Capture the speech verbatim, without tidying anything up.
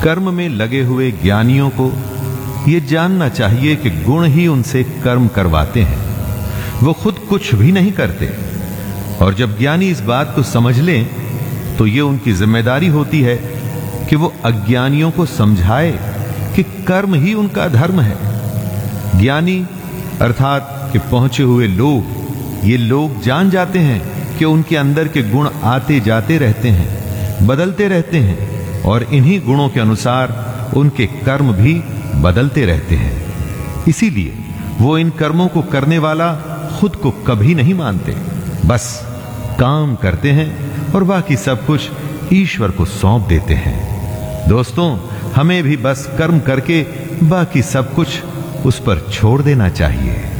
कर्म में लगे हुए ज्ञानियों को ये जानना चाहिए कि गुण ही उनसे कर्म करवाते हैं, वो खुद कुछ भी नहीं करते। और जब ज्ञानी इस बात को समझ लें तो ये उनकी जिम्मेदारी होती है कि वो अज्ञानियों को समझाए कि कर्म ही उनका धर्म है। ज्ञानी अर्थात कि पहुंचे हुए लोग, ये लोग जान जाते हैं कि उनके अंदर के गुण आते जाते रहते हैं, बदलते रहते हैं, और इन्हीं गुणों के अनुसार उनके कर्म भी बदलते रहते हैं। इसीलिए वो इन कर्मों को करने वाला खुद को कभी नहीं मानते, बस काम करते हैं और बाकी सब कुछ ईश्वर को सौंप देते हैं। दोस्तों, हमें भी बस कर्म करके बाकी सब कुछ उस पर छोड़ देना चाहिए।